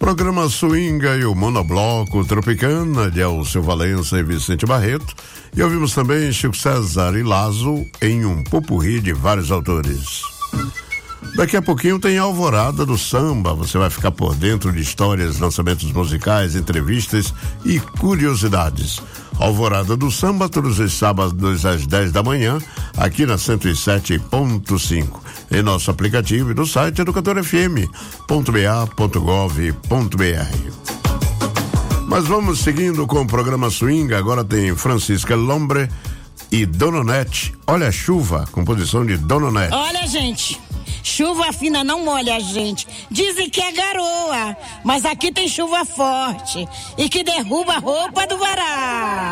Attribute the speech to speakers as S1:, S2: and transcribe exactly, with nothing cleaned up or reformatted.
S1: Programa Swinga e o Monobloco Tropicana de Alceu Valença e Vicente Barreto. E ouvimos também Chico César e Lazo em um popurrí de vários autores. Daqui a pouquinho tem Alvorada do Samba. Você vai ficar por dentro de histórias, lançamentos musicais, entrevistas e curiosidades. Alvorada do Samba, todos os sábados às dez da manhã, aqui na cento e sete ponto cinco. Em nosso aplicativo e no site educador f m ponto b a ponto gov ponto b r. Mas vamos seguindo com o programa Swing. Agora tem Francisca Lombre e Dona Onete. Olha a chuva, composição de Dona Onete.
S2: Olha, gente, chuva fina não molha a gente. Dizem que é garoa, mas aqui tem chuva forte e que derruba a roupa do vará.